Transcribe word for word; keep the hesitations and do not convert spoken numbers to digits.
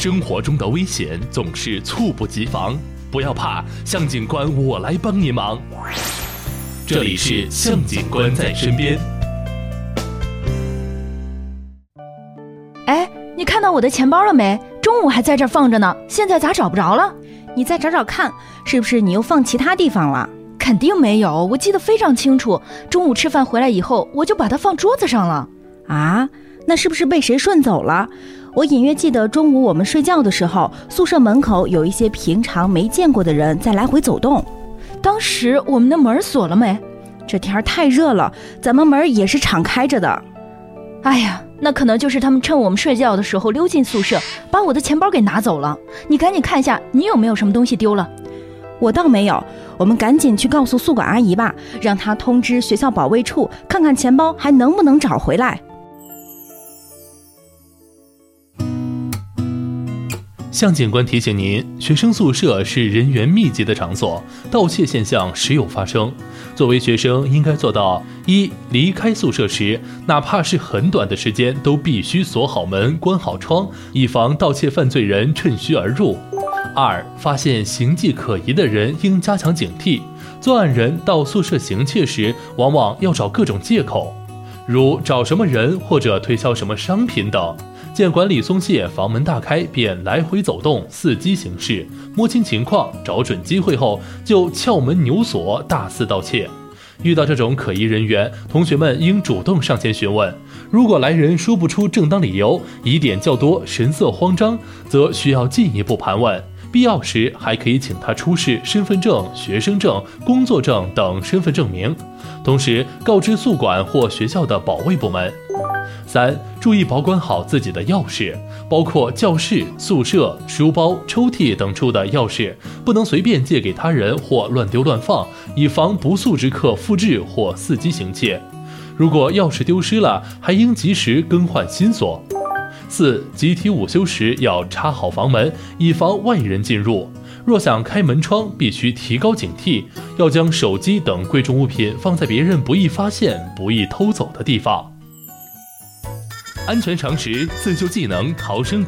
生活中的危险总是猝不及防，不要怕，向警官我来帮你忙。这里是向警官在身边。 哎，你看到我的钱包了没？中午还在这儿放着呢，现在咋找不着了？ 你再找找看，是不是你又放其他地方了？ 肯定没有，我记得非常清楚，中午吃饭回来以后，我就把它放桌子上了。 啊，那是不是被谁顺走了？我隐约记得中午我们睡觉的时候，宿舍门口有一些平常没见过的人在来回走动。 当时我们的门锁了没？ 这天太热了，咱们门也是敞开着的。 哎呀，那可能就是他们趁我们睡觉的时候溜进宿舍，把我的钱包给拿走了。你赶紧看一下，你有没有什么东西丢了？ 我倒没有，我们赶紧去告诉宿管阿姨吧，让她通知学校保卫处，看看钱包还能不能找回来。 向警官提醒您，学生宿舍是人员密集的场所，盗窃现象时有发生。作为学生，应该做到：一、离开宿舍时，哪怕是很短的时间，都必须锁好门、关好窗，以防盗窃犯罪人趁虚而入；二、发现形迹可疑的人，应加强警惕。作案人到宿舍行窃时，往往要找各种借口，如找什么人或者推销什么商品等。见管理松懈，房门大开，便来回走动，伺机行事，摸清情况，找准机会后就撬门扭锁，大肆盗窃。遇到这种可疑人员，同学们应主动上前询问。如果来人说不出正当理由，疑点较多，神色慌张，则需要进一步盘问。必要时还可以请他出示身份证、学生证、工作证等身份证明，同时告知宿管或学校的保卫部门。三、注意保管好自己的钥匙，包括教室、宿舍、书包、抽屉等处的钥匙，不能随便借给他人或乱丢乱放，以防不速之客复制或伺机行窃。如果钥匙丢失了，还应及时更换新锁。四、集体午休时要插好房门，以防外人进入。若想开门窗，必须提高警惕，要将手机等贵重物品放在别人不易发现、不易偷走的地方。安全常识，自救技能，逃生